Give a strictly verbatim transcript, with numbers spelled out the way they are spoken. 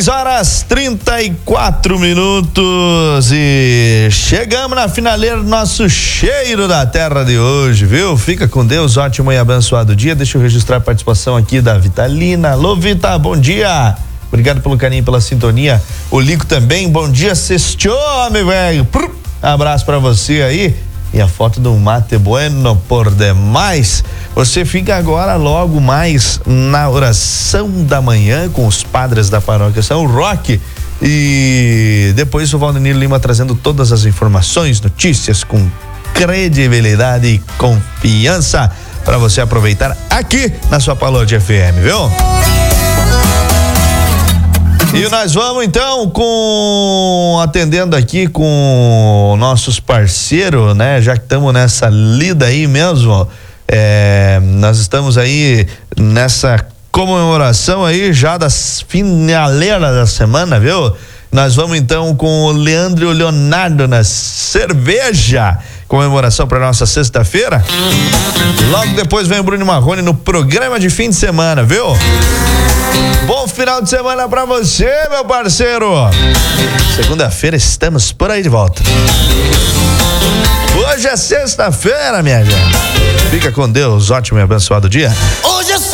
seis horas trinta e quatro minutos e chegamos na finaleira do nosso Cheiro da Terra de hoje, viu? Fica com Deus, ótimo e abençoado dia. Deixa eu registrar a participação aqui da Vitalina. Alô, Vita, bom dia. Obrigado pelo carinho, pela sintonia. O Lico também, bom dia, sextou, homem velho. Abraço pra você aí. E a foto do mate bueno por demais. Você fica agora logo mais na oração da manhã com os padres da paróquia São Roque. E depois o Valdenir Lima trazendo todas as informações, notícias com credibilidade e confiança para você aproveitar aqui na sua Palote F M, viu? E nós vamos então com atendendo aqui com nossos parceiros, né? Já que estamos nessa lida aí mesmo, é, nós estamos aí nessa comemoração aí já das finaleiras da semana, viu? Nós vamos então com o Leandro e o Leonardo na cerveja, comemoração para nossa sexta-feira. Logo depois vem o Bruno Marrone no programa de fim de semana, viu? Bom final de semana pra você, meu parceiro. Segunda-feira estamos por aí de volta. Hoje é sexta-feira, minha gente. Fica com Deus, ótimo e abençoado dia.